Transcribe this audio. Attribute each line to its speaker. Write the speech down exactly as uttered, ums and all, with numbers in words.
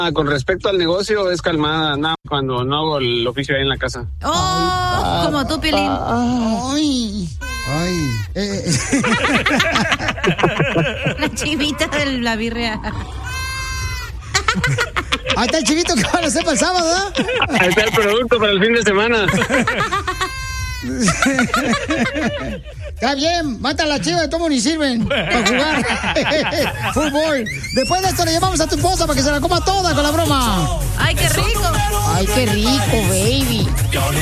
Speaker 1: Ah, con respecto al negocio, es calmada, nada, cuando no hago el oficio ahí en la casa.
Speaker 2: ¡Oh! Ay, como tú, Pilín.
Speaker 3: Ay. Ay. Eh, eh.
Speaker 2: La chivita de la birria.
Speaker 3: Ahí está el chivito que van a hacer para el sábado, ¿verdad?
Speaker 1: Ahí está el producto para el fin de semana.
Speaker 3: Está bien, mata a la chiva, de todo ni sirven para jugar fútbol. Después de esto le llevamos a tu esposa para que se la coma toda con la broma.
Speaker 2: ¡Ay, qué rico!
Speaker 3: ¡Ay, qué rico, baby!